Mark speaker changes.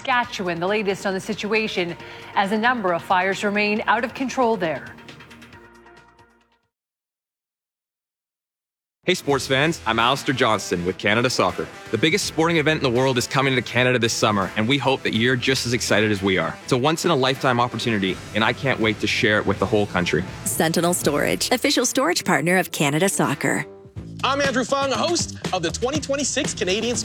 Speaker 1: Saskatchewan. The latest on the situation as a number of fires remain out of control there.
Speaker 2: Hey sports fans, I'm Alistair Johnston with Canada Soccer. The biggest sporting event in the world is coming to Canada this summer, and we hope that you're just as excited as we are. It's a once-in-a-lifetime opportunity, and I can't wait to share it with the whole country.
Speaker 3: Sentinel Storage, official storage partner of Canada Soccer.
Speaker 4: I'm Andrew Fung, host of the 2026 Canadian